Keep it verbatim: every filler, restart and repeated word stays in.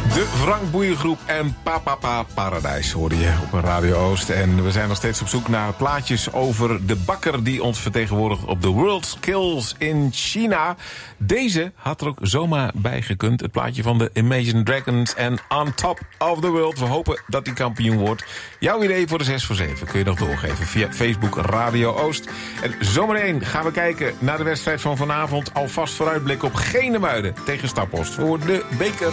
De Frank Boeiengroep en Papa Pa Paradijs hoorde je op een Radio Oost. En we zijn nog steeds op zoek naar plaatjes over de bakker die ons vertegenwoordigt op de World Skills in China. Deze had er ook zomaar bij gekund. Het plaatje van de Imagine Dragons en On Top of the World. We hopen dat die kampioen wordt. Jouw idee voor de zes voor zeven kun je nog doorgeven via Facebook Radio Oost. En zometeen gaan we kijken naar de wedstrijd van vanavond. Alvast vooruitblik op Genemuiden tegen Staphorst voor de beker.